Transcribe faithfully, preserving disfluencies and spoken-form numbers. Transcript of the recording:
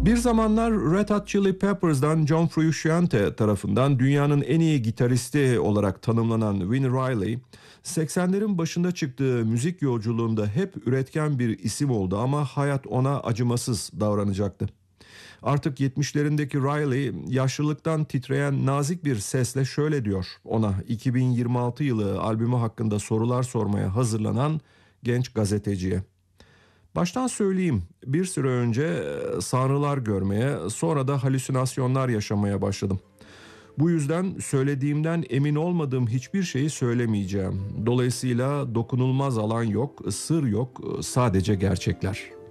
Bir zamanlar Red Hot Chili Peppers'dan John Frusciante tarafından dünyanın en iyi gitaristi olarak tanımlanan Vin Riley, seksenlerin başında çıktığı müzik yolculuğunda hep üretken bir isim oldu ama hayat ona acımasız davranacaktı. Artık yetmişlerindeki Riley, yaşlılıktan titreyen nazik bir sesle şöyle diyor ona iki bin yirmi altı yılı albümü hakkında sorular sormaya hazırlanan genç gazeteciye. Baştan söyleyeyim, bir süre önce e, sanrılar görmeye, sonra da halüsinasyonlar yaşamaya başladım. Bu yüzden söylediğimden emin olmadığım hiçbir şeyi söylemeyeceğim. Dolayısıyla dokunulmaz alan yok, sır yok, sadece gerçekler.